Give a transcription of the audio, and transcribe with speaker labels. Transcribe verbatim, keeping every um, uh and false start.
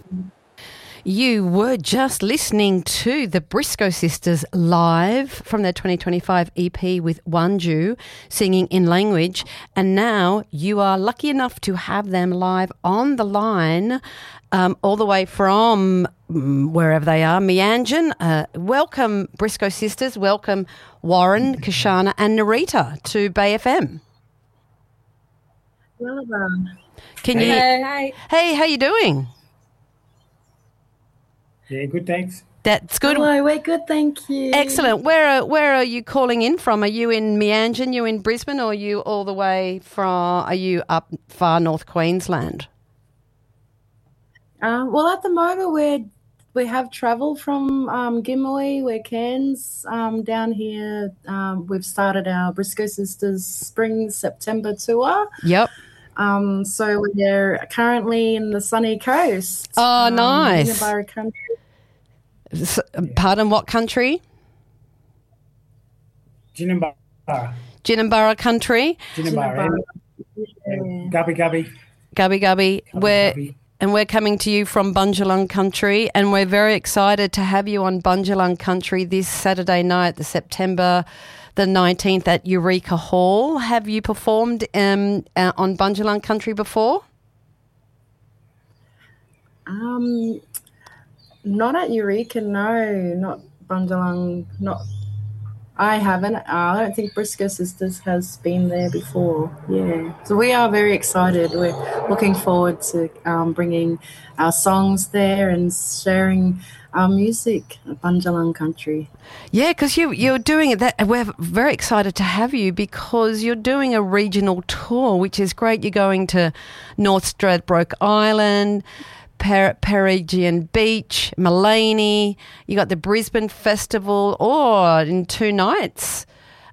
Speaker 1: You were just listening to the Briscoe Sisters live from their twenty twenty-five E P with Wanju, singing in language, and now you are lucky enough to have them live on the line um, all the way from um, wherever they are, Meanjin. Uh, welcome, Briscoe Sisters. Welcome, Warren, Kashana and Narita to Bay F M.
Speaker 2: Welcome.
Speaker 1: Can
Speaker 2: hey.
Speaker 1: you?
Speaker 2: Hey,
Speaker 1: hey, how you doing?
Speaker 3: Yeah, good, thanks.
Speaker 1: That's good.
Speaker 2: Hello, we're good, thank you.
Speaker 1: Excellent. Where are, where are you calling in from? Are you in Meanjin, you in Brisbane, or are you all the way from, are you up far north Queensland?
Speaker 2: Um, well, at the moment, we're, we have travel from um, Gimli, we're Cairns, um, down here. Um, we've started our Briscoe Sisters Spring September tour.
Speaker 1: Yep.
Speaker 2: Um, so we're currently in the sunny coast.
Speaker 1: Oh,
Speaker 2: um,
Speaker 1: nice.
Speaker 2: Jinabara country.
Speaker 1: S- pardon, what country?
Speaker 3: Jinambara.
Speaker 1: Jinambara country.
Speaker 3: Jinambara.
Speaker 2: Yeah.
Speaker 3: Gubby Gubby.
Speaker 1: Gubby Gubby.
Speaker 3: Gubby
Speaker 1: We're,
Speaker 3: Gubby.
Speaker 1: and we're coming to you from Bundjalung country, and we're very excited to have you on Bundjalung country this Saturday night, the September the nineteenth at Eureka Hall. Have you performed um, uh, on Bundjalung country before?
Speaker 2: Um, not at Eureka, no, not Bundjalung, not. I haven't. Uh, I don't think Briscoe Sisters has been there before. Yeah, so we are very excited. We're looking forward to um, bringing our songs there and sharing our music at Bundjalung country.
Speaker 1: Yeah, because you, you're doing it. That we're very excited to have you because you're doing a regional tour, which is great. You're going to North Stradbroke Island, Per- Peregian Beach, Mullaney. You got the Brisbane Festival, or in two nights.